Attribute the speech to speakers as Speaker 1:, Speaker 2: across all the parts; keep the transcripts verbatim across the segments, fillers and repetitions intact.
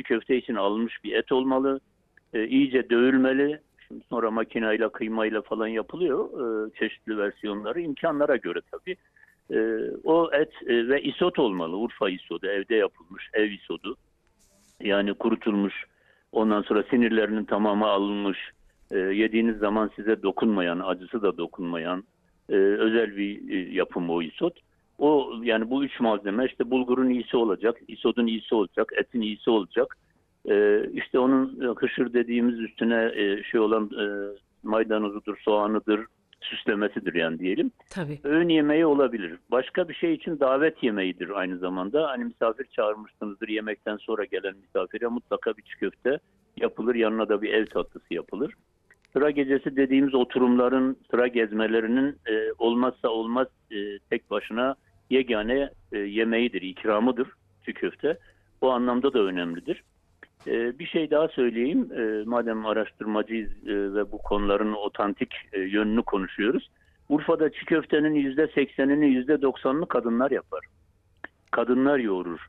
Speaker 1: köfte için alınmış bir et olmalı. E, iyice dövülmeli. Şimdi sonra makineyle, kıymayla falan yapılıyor. E, çeşitli versiyonları imkanlara göre tabii. E, o et e, ve isot olmalı. Urfa isodu, evde yapılmış, ev isodu. Yani kurutulmuş, ondan sonra sinirlerinin tamamı alınmış, e, yediğiniz zaman size dokunmayan, acısı da dokunmayan e, özel bir e, yapım o isot. O yani bu üç malzeme işte bulgurun iyisi olacak, isodun iyisi olacak, etin iyisi olacak. E, işte onun e, kışır dediğimiz üstüne e, şey olan e, maydanozudur, soğanıdır, süslemesidir yani diyelim.
Speaker 2: Tabii.
Speaker 1: Öğün yemeği olabilir. Başka bir şey için davet yemeğidir aynı zamanda. Hani misafir çağırmışsınızdır, yemekten sonra gelen misafire mutlaka bir çiğ köfte yapılır. Yanına da bir ev tatlısı yapılır. Sıra gecesi dediğimiz oturumların, sıra gezmelerinin e, olmazsa olmaz e, tek başına yegane e, yemeğidir, ikramıdır çiğ köfte. Bu anlamda da önemlidir. E, bir şey daha söyleyeyim. E, madem araştırmacıyız e, ve bu konuların otantik e, yönünü konuşuyoruz. Urfa'da çiğ köftenin yüzde seksenini, yüzde doksanını kadınlar yapar. Kadınlar yoğurur.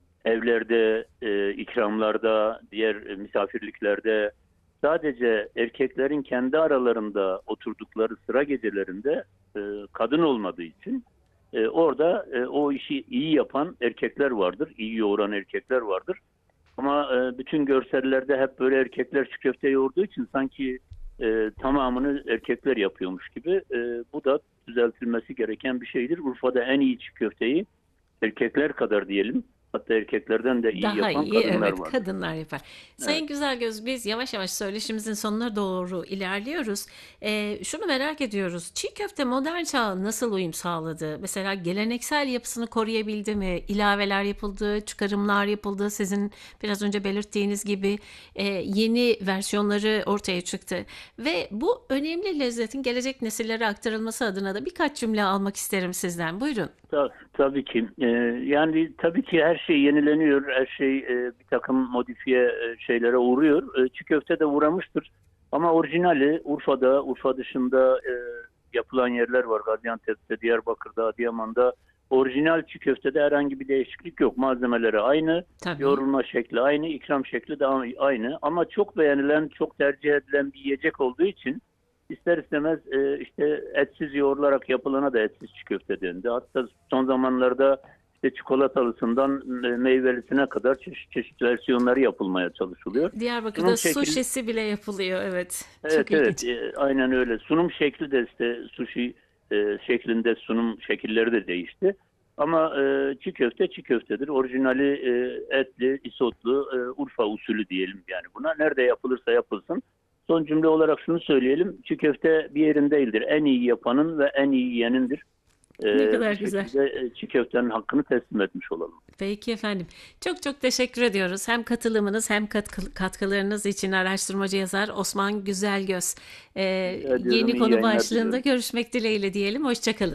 Speaker 1: Evlerde, e, ikramlarda, diğer e, misafirliklerde sadece erkeklerin kendi aralarında oturdukları sıra gecelerinde e, kadın olmadığı için e, orada e, o işi iyi yapan erkekler vardır, iyi yoğuran erkekler vardır. Ama e, bütün görsellerde hep böyle erkekler çiğ köfte yoğurduğu için sanki e, tamamını erkekler yapıyormuş gibi. E, bu da düzeltilmesi gereken bir şeydir. Urfa'da en iyi çiğ köfteyi erkekler kadar diyelim, hatta erkeklerden de iyi
Speaker 2: Daha
Speaker 1: yapan
Speaker 2: iyi,
Speaker 1: kadınlar
Speaker 2: evet,
Speaker 1: vardır.
Speaker 2: kadınlar yapar.
Speaker 1: Evet.
Speaker 2: Sayın Güzelgöz, biz yavaş yavaş söyleşimizin sonuna doğru ilerliyoruz. Ee, şunu merak ediyoruz. Çiğ köfte modern çağa nasıl uyum sağladı? Mesela geleneksel yapısını koruyabildi mi? İlaveler yapıldı, çıkarımlar yapıldı. Sizin biraz önce belirttiğiniz gibi e, yeni versiyonları ortaya çıktı. Ve bu önemli lezzetin gelecek nesillere aktarılması adına da birkaç cümle almak isterim sizden. Buyurun.
Speaker 1: Ta- tabii ki. Ee, yani tabii ki her şey yenileniyor, her şey e, bir takım modifiye e, şeylere uğruyor. E, çiğ köfte de uğramıştır. Ama orijinali Urfa'da, Urfa dışında e, yapılan yerler var. Gaziantep'te, Diyarbakır'da, Adıyaman'da. Orijinal çiğ köftede herhangi bir değişiklik yok. Malzemeleri aynı,
Speaker 2: Tabii.
Speaker 1: yoğrulma şekli aynı, ikram şekli de aynı. Ama çok beğenilen, çok tercih edilen bir yiyecek olduğu için İster istemez e, işte etsiz yoğrularak yapılana da etsiz çiğ köfte dendi. Hatta son zamanlarda işte çikolatalısından e, meyvelisine kadar çeşit çeşit versiyonları yapılmaya çalışılıyor. Sunum
Speaker 2: Diyarbakır'da
Speaker 1: şekli,
Speaker 2: suşisi bile yapılıyor. Evet.
Speaker 1: evet
Speaker 2: Çok
Speaker 1: evet
Speaker 2: ilginç.
Speaker 1: e, aynen öyle. Sunum şekli de işte sushi e, şeklinde sunum şekilleri de değişti. Ama e, çiğ köfte çiğ köftedir. Orijinali e, etli, isotlu, e, Urfa usulü diyelim yani buna. Nerede yapılırsa yapılsın. Son cümle olarak şunu söyleyelim. Çiğ köfte bir yerin değildir. En iyi yapanın ve en iyi yiyenindir.
Speaker 2: Ne
Speaker 1: Ee,
Speaker 2: kadar
Speaker 1: bu
Speaker 2: güzel.
Speaker 1: şekilde e, çiğ köftenin hakkını teslim etmiş olalım.
Speaker 2: Peki efendim. Çok çok teşekkür ediyoruz. Hem katılımınız hem katkı- katkılarınız için araştırmacı yazar Osman Güzelgöz. Ee,
Speaker 1: Rica ediyorum.
Speaker 2: yeni
Speaker 1: İyi
Speaker 2: konu
Speaker 1: yayınlar
Speaker 2: başlığında
Speaker 1: diliyorum.
Speaker 2: görüşmek dileğiyle diyelim. Hoşçakalın.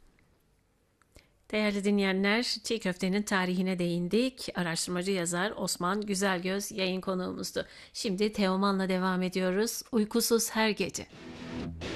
Speaker 2: Değerli dinleyenler, çiğ köftenin tarihine değindik. Araştırmacı yazar Osman Güzelgöz yayın konuğumuzdu. Şimdi Teoman'la devam ediyoruz. Uykusuz her gece.